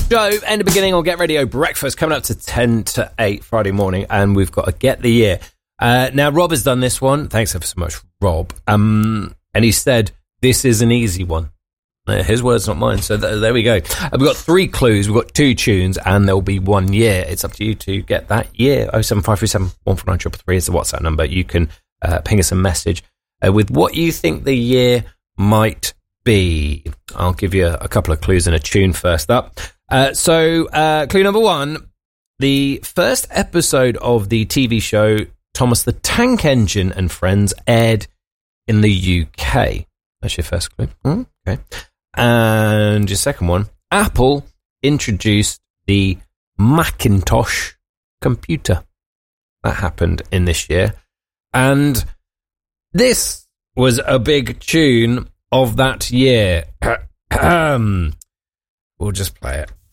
Show and the beginning on Get Radio Breakfast coming up to 10 to 8 Friday morning, and we've got a Get the Year. Now, Rob has done this one. Thanks ever so much, Rob. And he said, this is an easy one. His words, not mine. So there we go. We've got 3 clues. We've got 2 tunes, and there'll be 1 year. It's up to you to get that year. 07537 149 is the WhatsApp number. You can ping us a message with what you think the year might be. I'll give you a couple of clues and a tune first up. Clue number 1, the first episode of the TV show Thomas the Tank Engine and Friends aired in the UK. That's your first clue. Okay. And your second one, Apple introduced the Macintosh computer. That happened in this year. And this was a big tune of that year. We'll just play it.